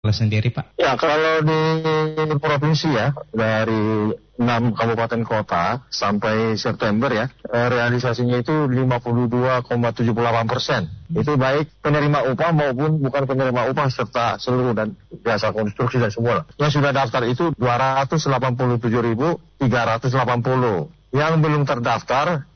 sendiri, Pak? Ya, kalau di provinsi ya, dari 6 kabupaten kota sampai September ya, realisasinya itu 52,78%. Itu baik penerima upah maupun bukan penerima upah serta seluruh dan jasa konstruksi dan semua. Yang sudah daftar itu 287.380. Yang belum terdaftar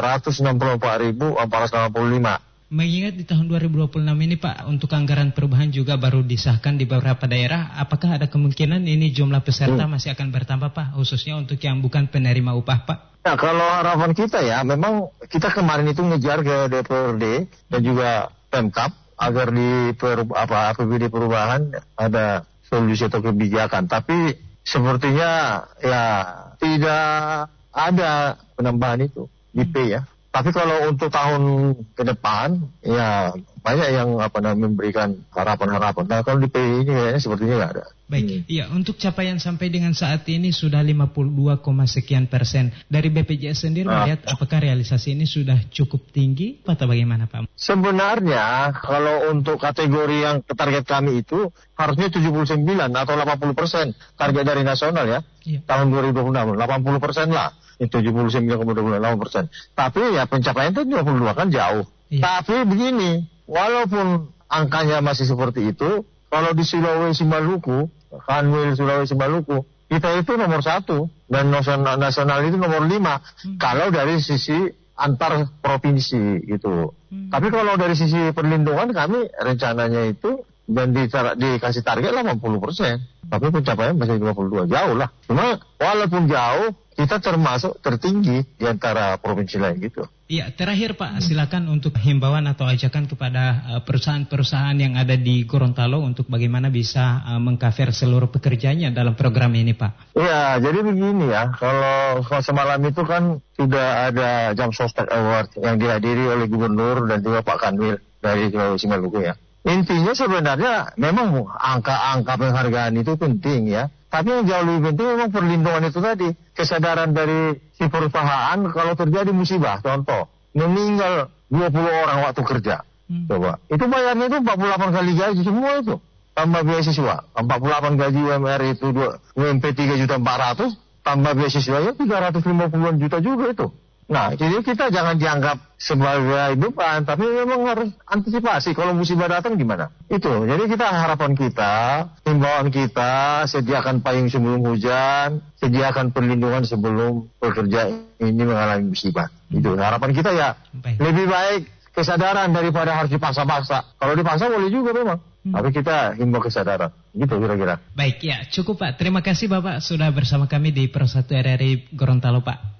264.485. Mengingat di tahun 2026 ini Pak, untuk anggaran perubahan juga baru disahkan di beberapa daerah, apakah ada kemungkinan ini jumlah peserta masih akan bertambah Pak, khususnya untuk yang bukan penerima upah Pak? Nah, kalau harapan kita ya, memang kita kemarin itu ngejar ke DPRD dan juga Pemkab agar di APBD perubahan ada solusi atau kebijakan, tapi sepertinya ya tidak ada penambahan itu di P ya. Tapi kalau untuk tahun ke depan, ya banyak yang memberikan harapan-harapan. Nah kalau di PI ini kayaknya sepertinya nggak ada. Baik, ya untuk capaian sampai dengan saat ini sudah 52, sekian persen. Dari BPJS sendiri melihat apakah realisasi ini sudah cukup tinggi atau bagaimana Pak? Sebenarnya kalau untuk kategori yang target kami itu harusnya 79 atau 80% target dari nasional ya. Tahun 2026, 80% lah. Itu 79,28%. Tapi ya pencapaian itu 22 kan jauh. Tapi begini, walaupun angkanya masih seperti itu, kalau di Sulawesi Maluku, Kanwil Sulawesi Maluku, kita itu nomor 1 dan nasional itu nomor 5. Kalau dari sisi antar provinsi gitu. Tapi kalau dari sisi perlindungan kami rencananya itu dan dikasih target 80%. Tapi pencapaian masih 22, jauh lah. Cuma walaupun jauh, kita termasuk tertinggi di antara provinsi lain gitu. Iya, terakhir Pak, silakan untuk himbauan atau ajakan kepada perusahaan-perusahaan yang ada di Gorontalo untuk bagaimana bisa mengcover seluruh pekerjaannya dalam program ini Pak. Iya, jadi begini ya, kalau semalam itu kan sudah ada Jam Sostek Award yang dihadiri oleh Gubernur dan juga Pak Kanwil dari Sulawesi Maluku ya. Intinya sebenarnya memang angka-angka penghargaan itu penting ya. Tapi yang jauh lebih penting memang perlindungan itu tadi. Kesadaran dari si perusahaan kalau terjadi musibah. Contoh, meninggal 20 orang waktu kerja. Coba. Itu bayarnya itu 48 kali gaji semua itu. Tambah beasiswa. 48 gaji UMR itu UMP 3.400.000. Tambah beasiswa ya 350 juta juga itu. Nah, jadi kita jangan dianggap sebagai beban, tapi memang harus antisipasi kalau musibah datang gimana. Itu, jadi kita harapan kita, himbauan kita, sediakan payung sebelum hujan, sediakan perlindungan sebelum pekerja ini mengalami musibah. Itu harapan kita ya. Lebih baik kesadaran daripada harus dipaksa-paksa. Kalau dipaksa boleh juga memang. Tapi kita himbau kesadaran. Gitu kira-kira. Baik ya, cukup Pak. Terima kasih Bapak sudah bersama kami di Pro 1 RRI Gorontalo Pak.